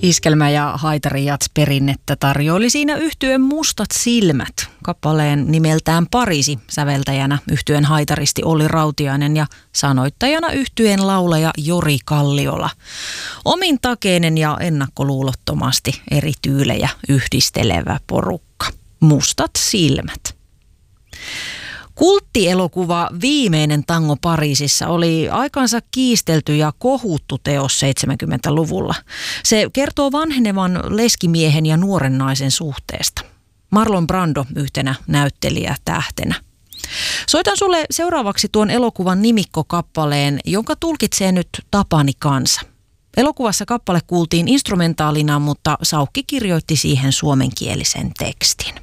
Iskelmä- ja haitarijats-perinnettä tarjoili siinä yhtyen Mustat silmät. Kappaleen nimeltään Pariisi säveltäjänä yhtyen haitaristi Olli Rautiainen ja sanoittajana yhtyen laulaja Jori Kalliola. Omintakeinen ja ennakkoluulottomasti eri tyylejä yhdistelevä porukka. Mustat silmät. Kulttielokuva Viimeinen tango Pariisissa oli aikansa kiistelty ja kohuttu teos 70-luvulla. Se kertoo vanhenevan leskimiehen ja nuoren naisen suhteesta. Marlon Brando yhtenä näyttelijätähtenä. Soitan sulle seuraavaksi tuon elokuvan nimikkokappaleen, jonka tulkitsee nyt Tapani Kansa. Elokuvassa kappale kuultiin instrumentaalina, mutta Saukki kirjoitti siihen suomenkielisen tekstin.